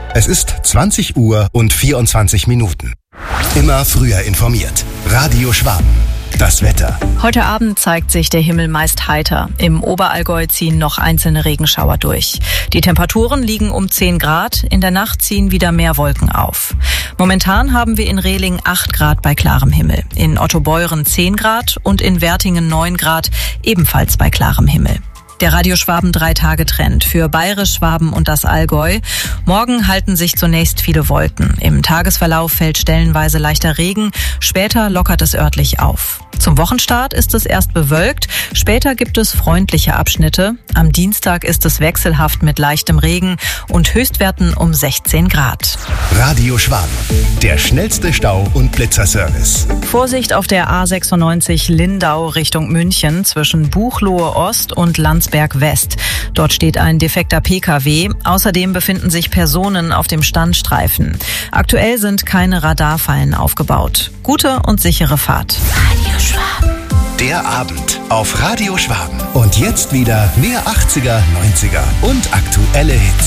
Es ist 20 Uhr und 24 Minuten. Immer früher informiert. Radio Schwaben. Das Wetter. Heute Abend zeigt sich der Himmel meist heiter. Im Oberallgäu ziehen noch einzelne Regenschauer durch. Die Temperaturen liegen um 10 Grad. In der Nacht ziehen wieder mehr Wolken auf. Momentan haben wir in Rehling 8 Grad bei klarem Himmel. In Ottobeuren 10 Grad und in Wertingen 9 Grad, ebenfalls bei klarem Himmel. Der Radio Schwaben 3-Tage-Trend für Bayerisch, Schwaben und das Allgäu. Morgen halten sich zunächst viele Wolken. Im Tagesverlauf fällt stellenweise leichter Regen. Später lockert es örtlich auf. Zum Wochenstart ist es erst bewölkt. Später gibt es freundliche Abschnitte. Am Dienstag ist es wechselhaft mit leichtem Regen und Höchstwerten um 16 Grad. Radio Schwaben. Der schnellste Stau- und Blitzerservice. Vorsicht auf der A96 Lindau Richtung München zwischen Buchloe Ost und Landsberg West. Dort steht ein defekter Pkw. Außerdem befinden sich Personen auf dem Standstreifen. Aktuell sind keine Radarfallen aufgebaut. Gute und sichere Fahrt. Radio Schwaben. Der Abend auf Radio Schwaben. Und jetzt wieder mehr 80er, 90er und aktuelle Hits.